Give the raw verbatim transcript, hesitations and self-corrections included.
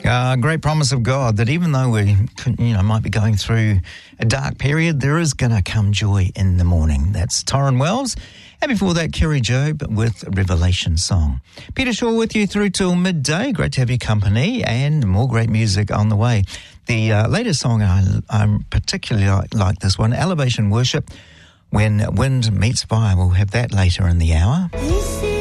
Uh, great promise of God that even though we, you know, might be going through a dark period, there is going to come joy in the morning. That's Torrin Wells. And before that, Kerry Job with Revelation Song. Peter Shaw with you through till midday. Great to have your company and more great music on the way. The uh, latest song, I, I particularly like, like this one, Elevation Worship, When Wind Meets Fire. We'll have that later in the hour. This is